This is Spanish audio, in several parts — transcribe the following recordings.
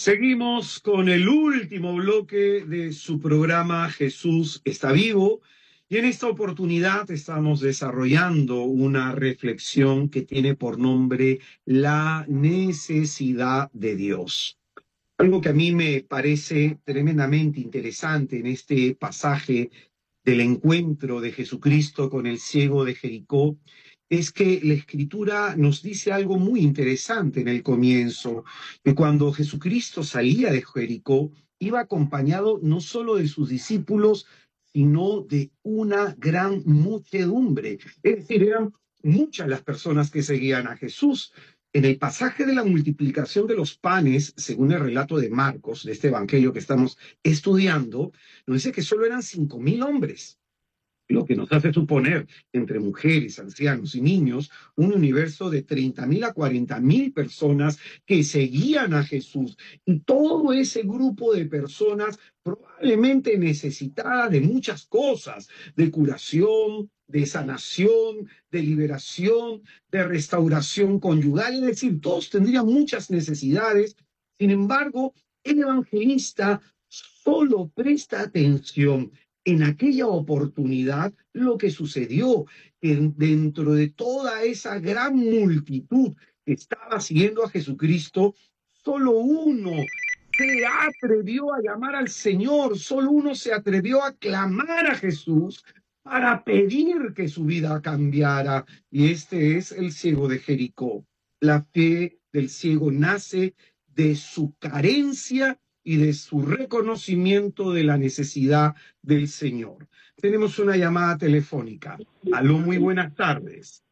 Seguimos con el último bloque de su programa Jesús está vivo y en esta oportunidad estamos desarrollando una reflexión que tiene por nombre la necesidad de Dios. Algo que a mí me parece tremendamente interesante en este pasaje del encuentro de Jesucristo con el ciego de Jericó es que la Escritura nos dice algo muy interesante en el comienzo, que cuando Jesucristo salía de Jericó, iba acompañado no solo de sus discípulos, sino de una gran muchedumbre. Es decir, eran muchas las personas que seguían a Jesús. En el pasaje de la multiplicación de los panes, según el relato de Marcos, de este evangelio que estamos estudiando, nos dice que solo eran 5.000 hombres, lo que nos hace suponer, entre mujeres, ancianos y niños, un universo de 30.000 a 40.000 personas que seguían a Jesús. Y todo ese grupo de personas probablemente necesitadas de muchas cosas, de curación, de sanación, de liberación, de restauración conyugal, es decir, todos tendrían muchas necesidades. Sin embargo, el evangelista solo presta atención en aquella oportunidad lo que sucedió, que dentro de toda esa gran multitud que estaba siguiendo a Jesucristo, solo uno se atrevió a llamar al Señor, solo uno se atrevió a clamar a Jesús para pedir que su vida cambiara, y este es el ciego de Jericó. La fe del ciego nace de su carencia y de su reconocimiento de la necesidad del Señor. Tenemos una llamada telefónica. Aló, muy buenas tardes.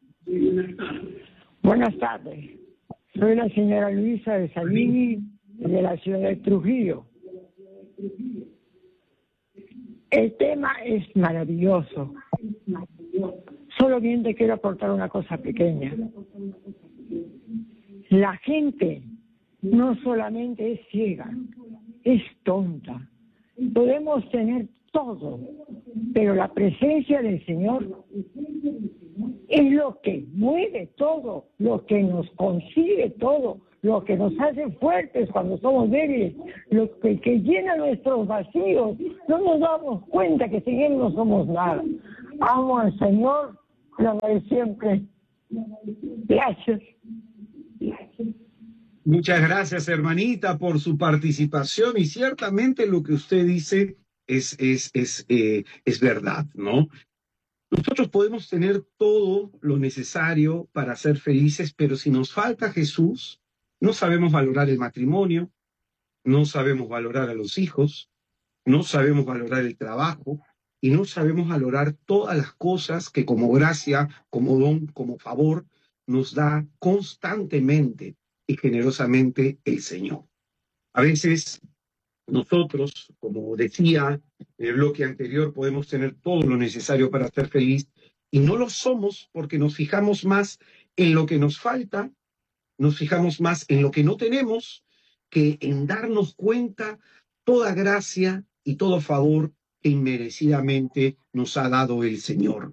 Buenas tardes. Soy la señora Luisa de Salini, de la ciudad de Trujillo. El tema es maravilloso. Solo bien te quiero aportar una cosa pequeña. La gente no solamente es ciega, es tonta. Podemos tener todo, pero la presencia del Señor es lo que mueve todo, lo que nos consigue todo, lo que nos hace fuertes cuando somos débiles, lo que llena nuestros vacíos. No nos damos cuenta que sin Él no somos nada. Amo al Señor, lo amaré siempre. Gracias. Muchas gracias, hermanita, por su participación, y ciertamente lo que usted dice es verdad, ¿no? Nosotros podemos tener todo lo necesario para ser felices, pero si nos falta Jesús, no sabemos valorar el matrimonio, no sabemos valorar a los hijos, no sabemos valorar el trabajo y no sabemos valorar todas las cosas que como gracia, como don, como favor, nos da constantemente y generosamente el Señor. A veces nosotros, como decía en el bloque anterior, podemos tener todo lo necesario para ser feliz y no lo somos porque nos fijamos más en lo que nos falta, nos fijamos más en lo que no tenemos que en darnos cuenta toda gracia y todo favor que inmerecidamente nos ha dado el Señor.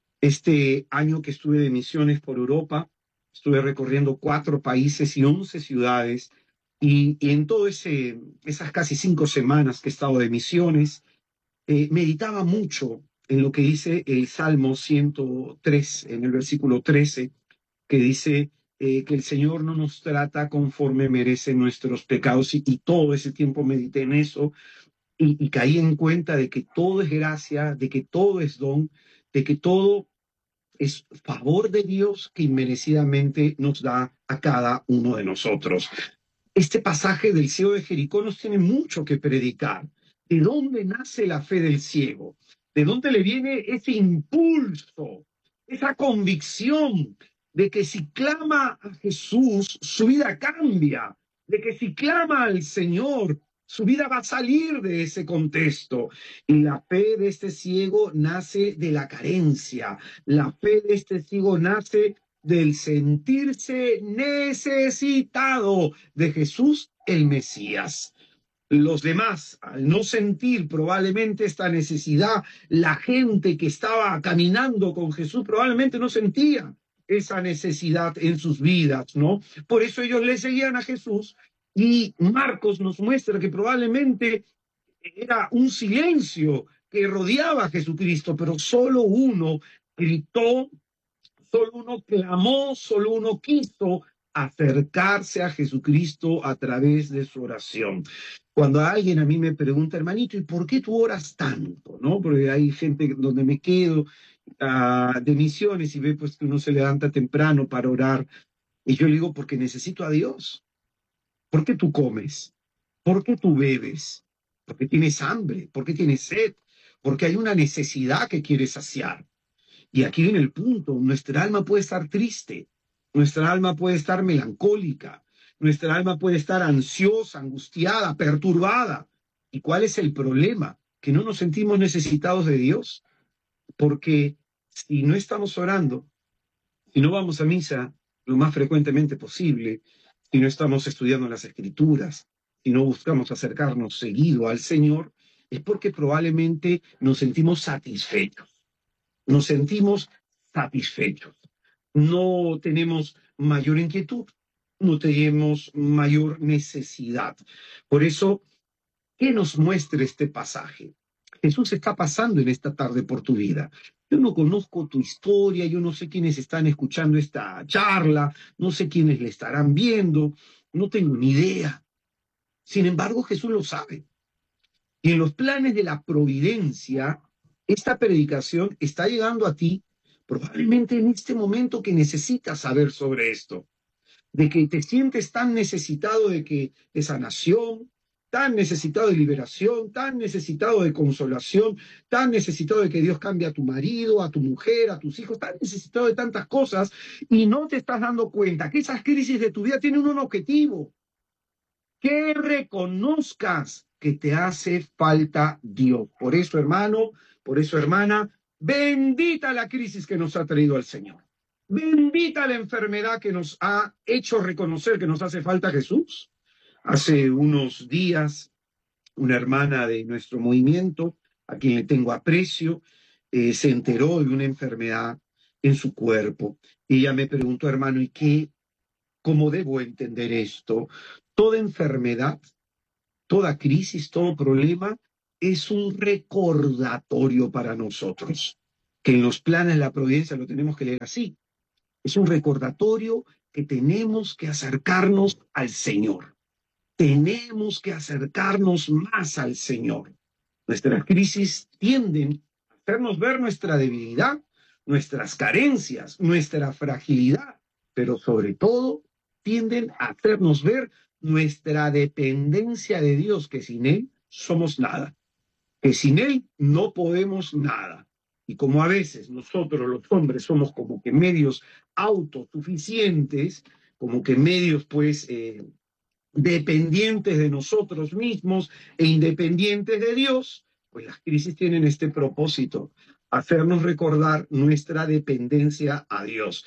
Este año que estuve de misiones por Europa, estuve recorriendo 4 países y 11 ciudades, y en todas esas casi 5 semanas que he estado de misiones, meditaba mucho en lo que dice el Salmo 103, en el versículo 13, que dice que el Señor no nos trata conforme merecen nuestros pecados, y todo ese tiempo medité en eso, y caí en cuenta de que todo es gracia, de que todo es don, de que todo es favor de Dios que inmerecidamente nos da a cada uno de nosotros. Este pasaje del ciego de Jericó nos tiene mucho que predicar. ¿De dónde nace la fe del ciego? ¿De dónde le viene ese impulso, esa convicción de que si clama a Jesús, su vida cambia? De que si clama al Señor, su vida va a salir de ese contexto. Y la fe de este ciego nace de la carencia. La fe de este ciego nace del sentirse necesitado de Jesús el Mesías. Los demás, al no sentir probablemente esta necesidad, la gente que estaba caminando con Jesús probablemente no sentía esa necesidad en sus vidas, ¿no? Por eso ellos le seguían a Jesús Y Marcos nos muestra que probablemente era un silencio que rodeaba a Jesucristo, pero solo uno gritó, solo uno clamó, solo uno quiso acercarse a Jesucristo a través de su oración. Cuando alguien a mí me pregunta, hermanito, ¿y por qué tú oras tanto? ¿No? Porque hay gente donde me quedo de misiones y ve pues que uno se levanta temprano para orar. Y yo le digo, porque necesito a Dios. ¿Por qué tú comes? ¿Por qué tú bebes? Porque tienes hambre, porque tienes sed, porque hay una necesidad que quieres saciar. Y aquí viene el punto, nuestra alma puede estar triste, nuestra alma puede estar melancólica, nuestra alma puede estar ansiosa, angustiada, perturbada. ¿Y cuál es el problema? Que no nos sentimos necesitados de Dios, porque si no estamos orando, si no vamos a misa lo más frecuentemente posible, si no estamos estudiando las Escrituras, si no buscamos acercarnos seguido al Señor, es porque probablemente nos sentimos satisfechos. Nos sentimos satisfechos. No tenemos mayor inquietud, no tenemos mayor necesidad. Por eso, ¿qué nos muestra este pasaje? Jesús está pasando en esta tarde por tu vida. Yo no conozco tu historia, yo no sé quiénes están escuchando esta charla, no sé quiénes le estarán viendo, no tengo ni idea. Sin embargo, Jesús lo sabe. Y en los planes de la providencia, esta predicación está llegando a ti probablemente en este momento que necesitas saber sobre esto, de que te sientes tan necesitado de sanación, tan necesitado de liberación, tan necesitado de consolación, tan necesitado de que Dios cambie a tu marido, a tu mujer, a tus hijos, tan necesitado de tantas cosas y no te estás dando cuenta que esas crisis de tu vida tienen un objetivo, que reconozcas que te hace falta Dios. Por eso, hermano, por eso, hermana, bendita la crisis que nos ha traído el Señor. Bendita la enfermedad que nos ha hecho reconocer que nos hace falta Jesús. Hace unos días, una hermana de nuestro movimiento, a quien le tengo aprecio, se enteró de una enfermedad en su cuerpo. Y ella me preguntó, hermano, ¿y qué? ¿Cómo debo entender esto? Toda enfermedad, toda crisis, todo problema es un recordatorio para nosotros, que en los planes de la providencia lo tenemos que leer así. Es un recordatorio que tenemos que acercarnos al Señor. Tenemos que acercarnos más al Señor. Nuestras crisis tienden a hacernos ver nuestra debilidad, nuestras carencias, nuestra fragilidad, pero sobre todo tienden a hacernos ver nuestra dependencia de Dios, que sin Él somos nada, que sin Él no podemos nada. Y como a veces nosotros los hombres somos como que medios autosuficientes, como que medios pues dependientes de nosotros mismos e independientes de Dios, pues las crisis tienen este propósito, hacernos recordar nuestra dependencia a Dios.